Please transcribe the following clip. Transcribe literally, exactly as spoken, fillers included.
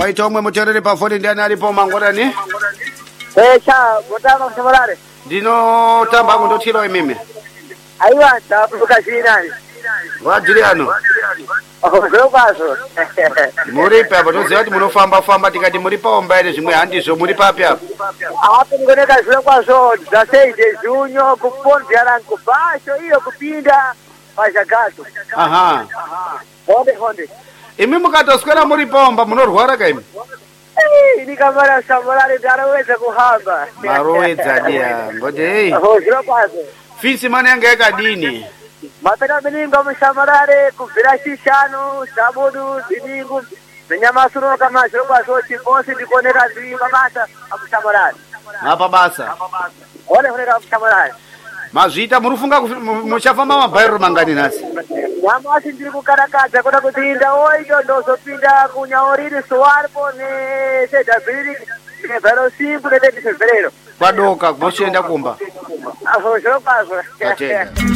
Waita omwe muterere pafoni ndiani alipo mangorani? Eh cha botama kusamalare. Ndino tamba kundothira imime. Aiwa tapuka sinani. Wajiri ano. Oh zokwaso. Muri pa batozi ati munofamba famba tikati muri pa ombaire zvimwe handizo muri papi apa. Apa ngoneka zokwaso zaseide junyo kuponzera nkubasho iyo kupinda pachagato. Aha. Honde honde. Imi mukatoswera muri pomba munorwara kaimi. Eh nikamara samalare daraweza kuhamba. Marowedza dia. Ngode hey. Oh zokwaso. Fisi mane yanga yakadini. Mapena beninga mushamarare kubvira shishanu sabudu ziningu nenyamasuno kama zokwaso chibosi ndikonera zvi mabasa akushamarare. Apa basa. Ole honera akushamarare. Mazvita murufunga muchafamba mabairo mangani nasi. Nyamasi ndiri kukarakadza kuda kuti inda oyo ndozopinda kunyauriri suwarpo ne sedabiri nevhero simbu nededisezverero kwadoka mochienda kumba aho zvokwazvo atenda